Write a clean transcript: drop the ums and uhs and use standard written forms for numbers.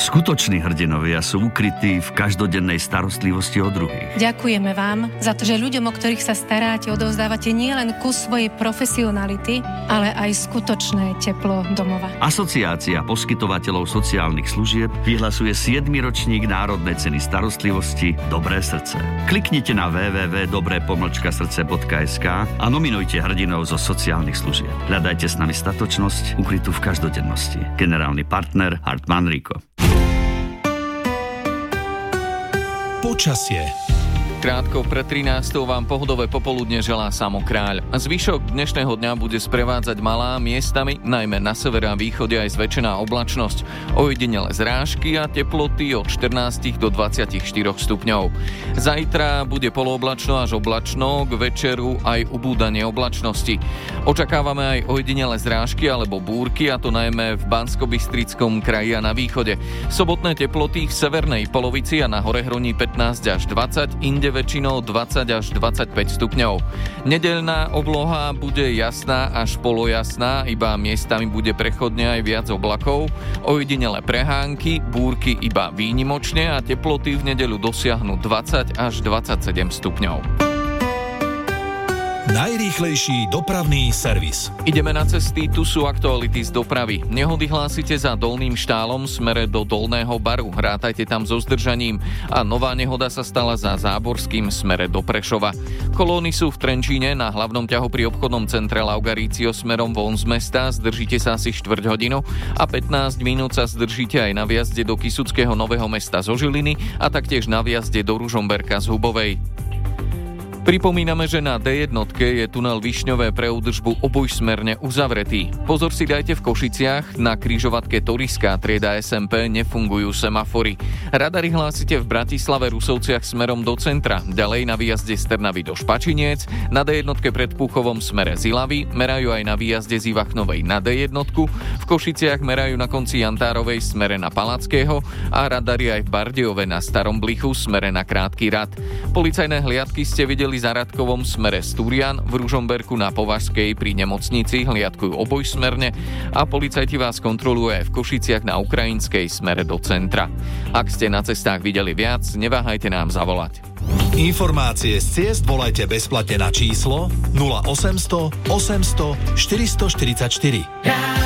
Skutoční hrdinovia sú ukrytí v každodennej starostlivosti o druhých. Ďakujeme vám za to, že ľuďom, o ktorých sa staráte, odovzdávate nielen kus svojej profesionality, ale aj skutočné teplo domova. Asociácia poskytovateľov sociálnych služieb vyhlasuje 7. ročník Národnej ceny starostlivosti Dobré srdce. Kliknite na www.dobre-srdce.sk a nominujte hrdinov zo sociálnych služieb. Hľadajte s nami statočnosť ukrytú v každodennosti. Generálny partner Hartmann Rico. Počasie. Krátko pred 13. vám pohodové popoludne želá Samo Kráľ. Zvyšok dnešného dňa bude sprevádzať malá, miestami, najmä na severe a východe aj zväčšená oblačnosť. Ojedinele zrážky a teploty od 14 do 24 stupňov. Zajtra bude polooblačno až oblačno, k večeru aj ubúdanie oblačnosti. Očakávame aj ojedinele zrážky alebo búrky, a to najmä v Banskobystrickom kraji a na východe. Sobotné teploty v severnej polovici a na Horehroní 15 až 20, inde väčšinou 20 až 25 stupňov. Nedeľná obloha bude jasná až polojasná, iba miestami bude prechodne aj viac oblakov, ojedinele prehánky, búrky iba výnimočne a teploty v nedeľu dosiahnu 20 až 27 stupňov. Najrýchlejší dopravný servis. Ideme na cesty, tu sú aktuality z dopravy. Nehody hlásite za Dolným Štálom smere do Dolného Baru. Rátajte tam so zdržaním. A nová nehoda sa stala za Záborským smere do Prešova. Kolóny sú v Trenčíne na hlavnom ťahu pri obchodnom centre Laugarício smerom von z mesta. Zdržíte sa asi 4 hodinu a 15 minút sa zdržíte aj na vjazde do Kysuckého Nového Mesta zo Žiliny a taktiež na vjazde do Ružomberka z Hubovej. Pripomíname, že na D1 je tunel Višňové pre údržbu obojsmerne uzavretý. Pozor si dajte v Košiciach, na križovatke Toriská trieda SMP nefungujú semafory. Radary hlásite v Bratislave Rusovciach smerom do centra, ďalej na výjazde z Trnavy do Špačiniec, na D1 pred Púchovom smere z Ilavy, merajú aj na výjazde z Ivachnovej na D1, v Košiciach merajú na konci Jantárovej smere na Palackého a radary aj v Bardejove na Starom Blichu smere na Krátky rad. Policajné hliadky ste videli za Radkovom smere Sturian, v Ružomberku na Považskej pri nemocnici hliadkujú obojsmerne a policajti vás kontrolujú aj v Košiciach na Ukrajinskej smere do centra. Ak ste na cestách videli viac, neváhajte nám zavolať. Informácie z ciest volajte bezplatne na číslo 0800 800 444.